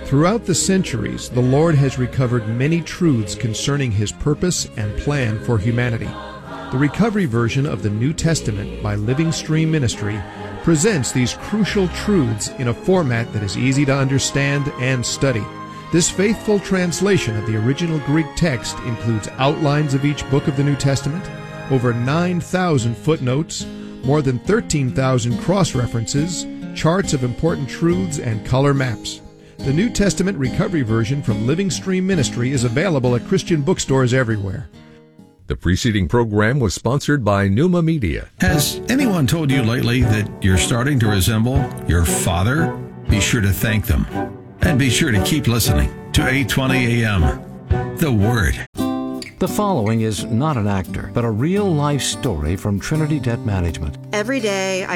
Throughout the centuries, the Lord has recovered many truths concerning His purpose and plan for humanity. The recovery version of the New Testament by Living Stream Ministry presents these crucial truths in a format that is easy to understand and study. This faithful translation of the original Greek text includes outlines of each book of the New Testament, over 9,000 footnotes, more than 13,000 cross-references, charts of important truths, and color maps. The New Testament Recovery Version from Living Stream Ministry is available at Christian bookstores everywhere. The preceding program was sponsored by Pneuma Media. Has anyone told you lately that you're starting to resemble your father? Be sure to thank them. And be sure to keep listening to 820 AM. The Word. The following is not an actor, but a real-life story from Trinity Debt Management. Every day,